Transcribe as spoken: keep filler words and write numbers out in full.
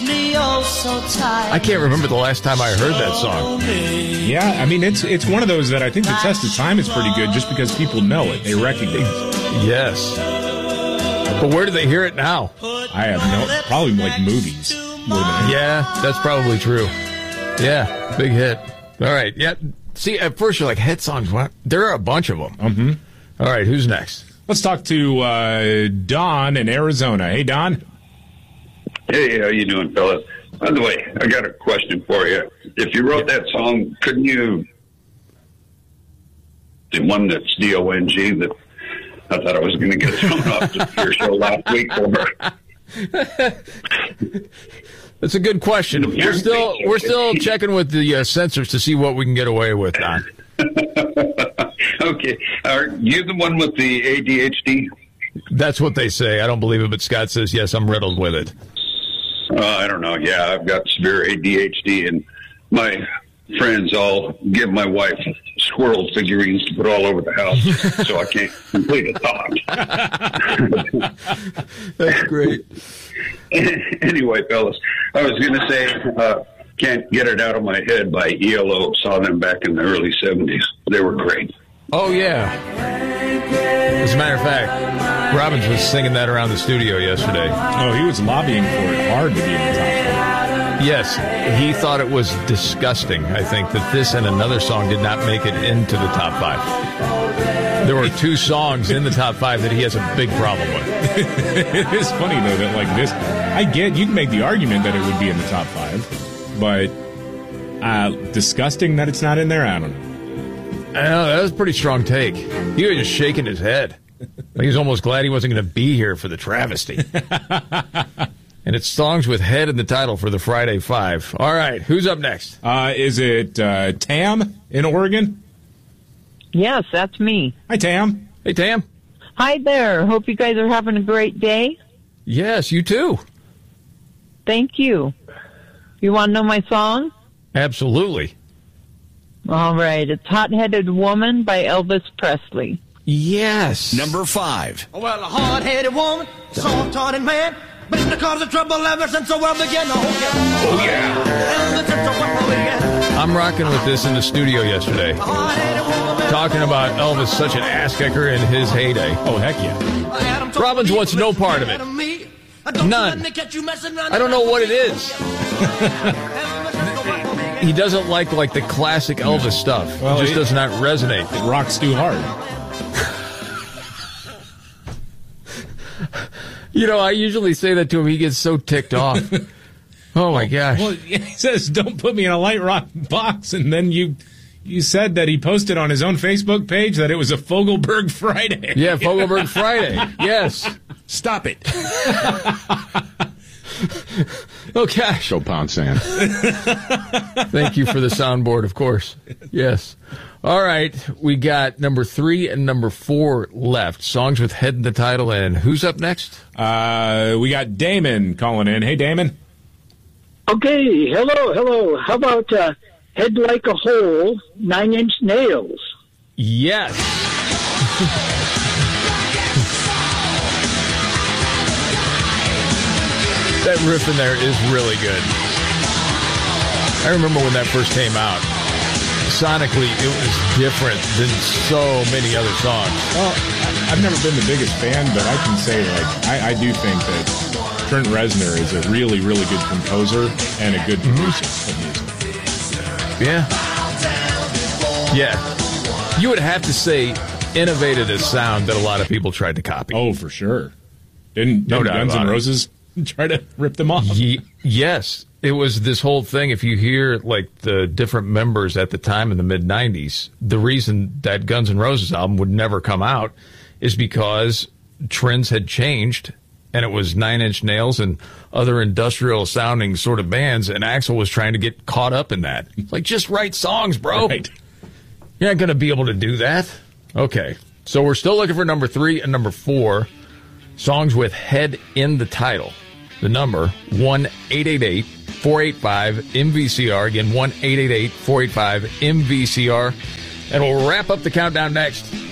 me oh so tight. I can't remember the last time I heard that song. Yeah, I mean, it's it's one of those that I think the test of time is pretty good just because people know it. They recognize it. Yes. But where do they hear it now? I have no, probably like movies. More than yeah, that's probably true. Yeah, big hit. All right, yeah. See, at first you're like, hit songs, what? There are a bunch of them. Mm-hmm. All right, who's next? Let's talk to uh, Don in Arizona. Hey, Don. Hey, how you doing, fellas? By the way, I got a question for you. If you wrote that song, couldn't you, the one that's D O N G, that I thought I was going to get thrown off your show last week for That's a good question. We're still we're still checking with the uh, censors to see what we can get away with, Don. Okay. Are you the one with the A D H D? That's what they say. I don't believe it, but Scott says, yes, I'm riddled with it. Uh, I don't know. Yeah, I've got severe A D H D, and my friends all give my wife squirrel figurines to put all over the house so I can't complete a thought. That's great. Anyway, fellas, I was going to say, uh, Can't Get It Out of My Head by E L O. Saw them back in the early seventies. They were great. Oh, yeah. As a matter of fact, Robbins was singing that around the studio yesterday. Oh, he was lobbying for it hard to be in the top five. Yes, he thought it was disgusting, I think, that this and another song did not make it into the top five. There were two songs in the top five that he has a big problem with. It is funny, though, that like this, I get, you can make the argument that it would be in the top five, but uh, disgusting that it's not in there, I don't know. I know, that was a pretty strong take. He was just shaking his head. He was almost glad he wasn't going to be here for the travesty. And it's songs with head in the title for the Friday Five. All right, who's up next? Uh, is it uh, Tam in Oregon? Yes, that's me. Hi, Tam. Hey, Tam. Hi there. Hope you guys are having a great day. Yes, you too. Thank you. You want to know my song? Absolutely. All right. It's Hot-Headed Woman by Elvis Presley. Yes. Number five. Well, a hard-headed woman, soft-hearted man, been the cause of trouble ever since the world began. Oh, yeah. Oh, yeah. Ever since the world began. I'm rocking with this in the studio yesterday. Talking about Elvis, such an ass-kicker in his heyday. Oh, heck yeah. Robbins wants no part of it. None. I don't know what it is. He doesn't like like the classic Elvis stuff. Well, it just it, does not resonate. It rocks too hard. You know, I usually say that to him. He gets so ticked off. Oh, my gosh. Well, he says, don't put me in a light rock box. And then you you said that he posted on his own Facebook page that it was a Fogelberg Friday. Yeah, Fogelberg Friday. Yes. Stop it. Oh, gosh. Go pound sand. Thank you for the soundboard, of course. Yes. All right. We got number three and number four left. Songs with head in the title. And who's up next? Uh, we got Damon calling in. Hey, Damon. Okay. Hello, hello. How about uh, Head Like a Hole, Nine Inch Nails? Yes. That riff in there is really good. I remember when that first came out. Sonically, it was different than so many other songs. Well, I've never been the biggest fan, but I can say, like, I, I do think that Trent Reznor is a really, really good composer and a good producer mm-hmm. of music. Yeah. Yeah. You would have to say innovated a sound that a lot of people tried to copy. Oh, for sure. Didn't, no didn't doubt Guns N' about Roses it. try to rip them off? Ye- yes. It was this whole thing. If you hear like the different members at the time in the mid nineties, the reason that Guns N' Roses album would never come out is because trends had changed, and it was Nine Inch Nails and other industrial sounding sort of bands, and Axl was trying to get caught up in that. Like, just write songs, bro. Right. You're not going to be able to do that. Okay. So we're still looking for number three and number four, songs with head in the title. The number, one eight eight eight, four eight five, M V C R. Again, one eight eight eight, four eight five, M V C R. And we'll wrap up the countdown next.